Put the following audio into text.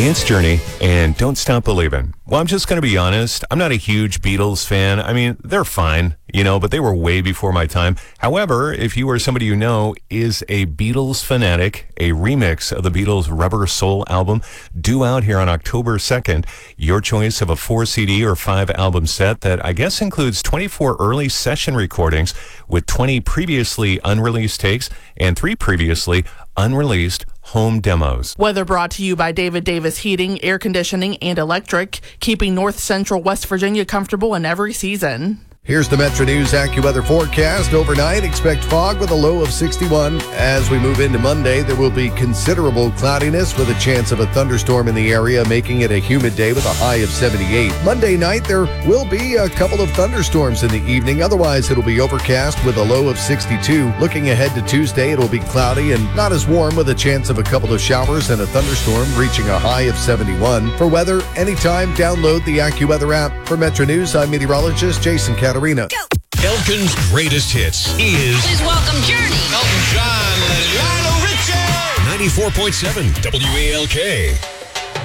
It's Journey and Don't Stop Believin'. Well, I'm just going to be honest. I'm not a huge Beatles fan. I mean, they're fine, but they were way before my time. However, if you or somebody you know is a Beatles fanatic, a remix of the Beatles' Rubber Soul album due out here on October 2nd. Your choice of a 4 CD or 5 album set that I guess includes 24 early session recordings with 20 previously unreleased takes and 3 previously unreleased home demos. Weather brought to you by David Davis Heating, Air Conditioning, and Electric, keeping North Central West Virginia comfortable in every season. Here's the Metro News AccuWeather forecast. Overnight, expect fog with a low of 61. As we move into Monday, there will be considerable cloudiness with a chance of a thunderstorm in the area, making it a humid day with a high of 78. Monday night, there will be a couple of thunderstorms in the evening. Otherwise, it'll be overcast with a low of 62. Looking ahead to Tuesday, it'll be cloudy and not as warm with a chance of a couple of showers and a thunderstorm reaching a high of 71. For weather, anytime, download the AccuWeather app. For Metro News, I'm meteorologist Jason Catarina. Elkin's greatest hits is... Please welcome Journey. Elton John, Lionel Richie. 94.7 WALK.